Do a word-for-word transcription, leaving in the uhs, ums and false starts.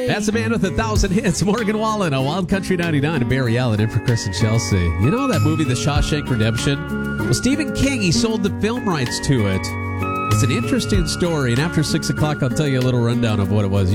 That's a man with a thousand hits. Morgan Wallen on Wild Country ninety-nine and Barry Allen in for Chris and Chelsea. You know that movie, The Shawshank Redemption? Well, Stephen King, he sold the film rights to it. It's an interesting story, and after six o'clock, I'll tell you a little rundown of what it was.